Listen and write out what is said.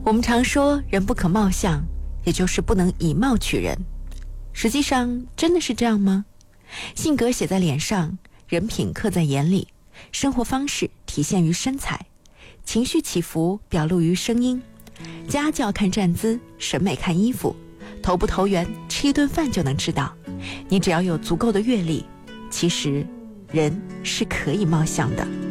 我们常说人不可貌相，也就是不能以貌取人。实际上真的是这样吗？性格写在脸上，人品刻在眼里，生活方式体现于身材，情绪起伏表露于声音，家教看站姿，审美看衣服，投不投缘吃一顿饭就能知道。你只要有足够的阅历，其实人是可以貌相的。